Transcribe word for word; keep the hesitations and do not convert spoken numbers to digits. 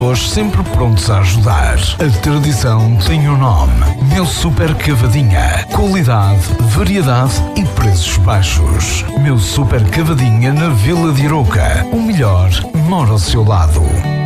Sempre prontos a ajudar. A tradição tem um nome: Meu Super Cavadinha. Qualidade, variedade e preços baixos. Meu Super Cavadinha na Vila de Arouca. O melhor mora ao seu lado.